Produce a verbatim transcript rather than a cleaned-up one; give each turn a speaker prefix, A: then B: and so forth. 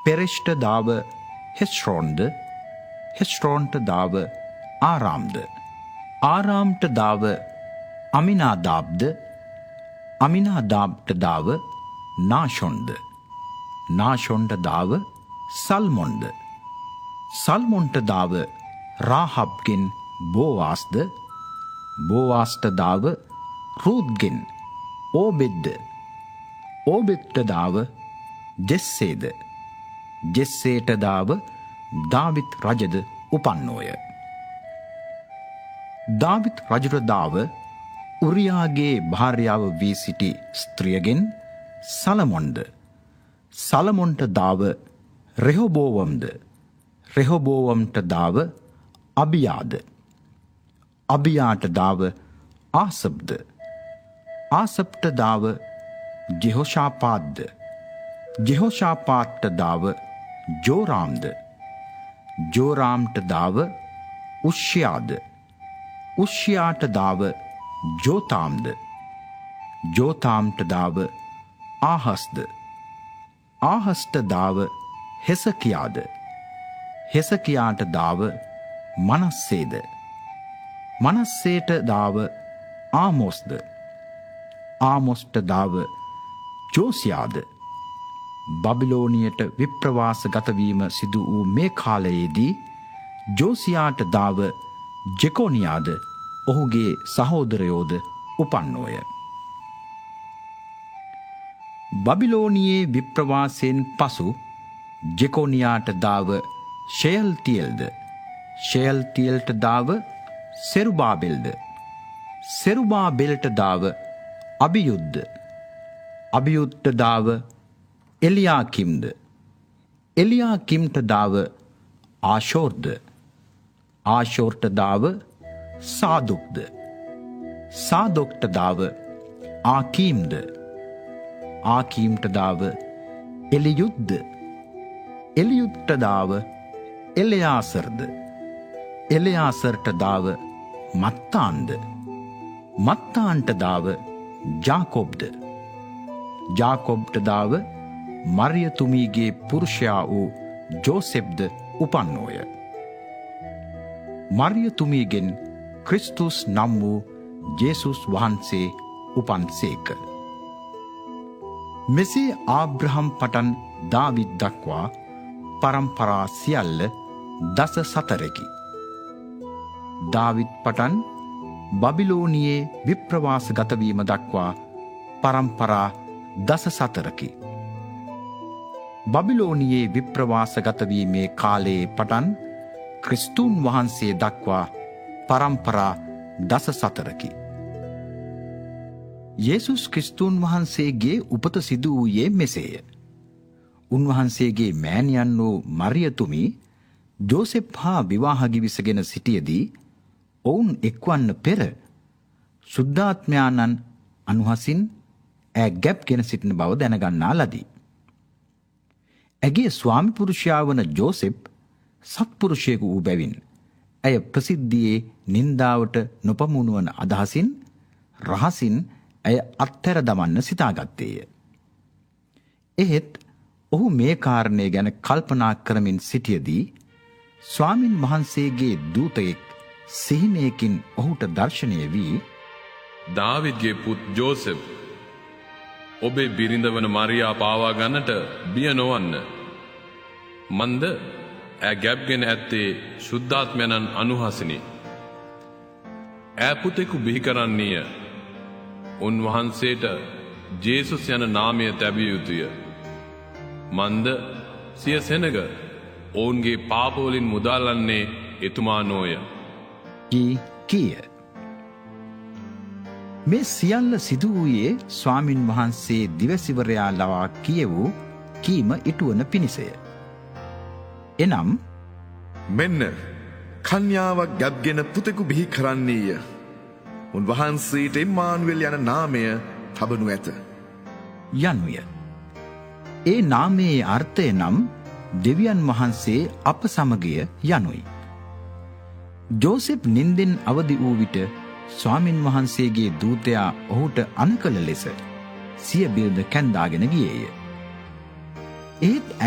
A: පෙරෙෂ්ට දාව හෙස්රෝන්ද, හෙස්රෝන්ට දාව ආරාම්ද, ආරාම්ට දාව අමිනාදාබ්ද, අමිනාදාබ්ට දාව නාෂොන්ද, නාෂොන්ට දාව සල්මොන්ද, සල්මොන්ට දාව රාහබ්ගෙන් බෝවාස්ද, බෝවාස්ට දාව රූත්ගෙන් ඕබෙද්ද, ඕබෙද්ට දාව ජෙස්සේද, ජෙස්සේට දාව දාවිත් රජද උපන්නෝය. දාවිත් රජුට දාව උරියාගේ භාර්යාව වී සිටි ස්ත්‍රියගෙන් සලමොන්ද, සලමොන්ට දාව රෙහොබෝවම්ද, රෙහොබෝවම්ට දාව අබියාද, අබියාට දාව ආසබ්ද, ආසබ්ට දාව ජෙහෝෂාපාත්ද, ජෙහෝෂාපාත්ට දාව ජෝරාම්ද, ජෝරාම්ට දාව උෂ්‍යාද, උෂ්‍යාට දාව ජෝතාම්ද, ජෝතාම්ට දාව ආහස්ද, ආහස්ට දාව හෙසකියාද, හෙසකියාට දාව මනස්සේද, මනස්සේට දාව ආමොස්ද, ආමොස්ට දාව ජෝසියාද. බබිලෝනියට විප්‍රවාස ගතවීම සිදු වූ මේ කාලයේදී ජෝසියාට දාව ජෙකොනියාද ඔහුගේ සහෝදරයෝද උපන්නෝය. බබිලෝනියේ විප්‍රවාසයෙන් පසු ජෙකොනියාට දාව ෂෙයල්තියල්ද, ෂෙයල්තියල්ට දාව සෙරුබාබෙල්ද, සෙරුබාබෙල්ට දාව අබියුද්ද, අබියුද්ට දාව එලියාකිම්ද, එලියාකිම්ට දාව ආෂෝර්ද, ආෂෝර්ට දාව සාදුක්ද, සාදොක්ට දාව ආකීම්ද, ආකීම්ට දාව එලියුද්ද, එලියුද්ට දාව එලෙයාසර්ද, එලෙයාසර්ට දාව මත්තාන්ද, මත්තාන්ට දාව ජාකොබ්ද, ජාකොබ්ට දාව මරියතුමීගේ පුරුෂයා වූ ජෝසෙප්ද උපන්නෝය. මරියතුමීගෙන් ක්‍රිස්තුස් නම් වූ ජේසුස් වහන්සේ උපන්සේක. මෙසේ ආබ්‍රහම් පටන් දාවිද් දක්වා පරම්පරා සියල්ල දස සතරකි. දාවිද් පටන් බබිලෝනියේ විප්‍රවාස ගතවීම දක්වා පරම්පරා දස සතරකි. බබිලෝනියේ විප්‍රවාස ගතවීමේ කාලයේ පටන් ක්‍රිස්තුන් වහන්සේ දක්වා පරම්පරා දස සතරකි. යේසුස් ක්‍රිස්තුන් වහන්සේගේ උපත සිදු වූයේ මෙසේය. උන්වහන්සේගේ මෑණියන් වූ මරියතුමී ජෝසෙප් හා විවාහ ගිවිසගෙන සිටියදී ඔවුන් එක්වන්න පෙර සුද්ධාත්මයාණන් අනුහසින් ඈ ගැබ්ගෙන සිටින බව දැනගන්නා ලදී. ඇගේ ස්වාමි පුරුෂයා වන ජෝසෙප් සත්පුරුෂයෙකු වූ බැවින් ඇය ප්‍රසිද්ධියේ නින්දාවට නොපමුණුවන අදහසින් රහසින් ඇය අත්හැර දමන්න සිතාගත්තේය. එහෙත් ඔහු මේ කාරණය ගැන කල්පනා කරමින් සිටියදී ස්වාමින් වහන්සේගේ දූතයෙක් සිහිනයකින් ඔහුට දර්ශනය වී,
B: දාවිද්ගේ පුත් ජෝසෙප්, ඔබේ බිරිඳ වන මරියා පාවා ගන්නට බිය නොවන්න. මන්ද ඈ ගැබ්ගෙන ඇත්තේ ශුද්ධාත්මයන්න් අනුහසිනි. ඈ පුතෙකු බිහි කරන්නේය. උන්වහන්සේට ජේසුස් යන නාමය තැබිය යුතුය. මන්ද සිය සෙනග ඔවුන්ගේ පාපවලින් මුදාලන්නේ එතුමා නොය.
A: කී කීය. මේ සියල්ල සිදු වූයේ ස්වාමින් වහන්සේ දිවසිවරයා ලවා කියවූ කීම ඉටුවන පිණිසය. එනම්,
C: මෙන්න කන්‍යාවක් ගැබ්ගෙන පුතෙකු බිහි කරන්නේය. උන්වහන්සේට ඉම්මානුවෙල් යන නාමය තබනු ඇත
A: යනුය. ඒ නාමයේ අර්ථය නම් දෙවියන් වහන්සේ අප සමගය යනුයි. ජෝසෙප් නින්දෙන් අවදි වූ විට ස්වාමින් වහන්සේගේ දූතයා ඔහුට අණ කළ ලෙස සිය බිරිඳ කැන්දාගෙන ගියේය. ඒත්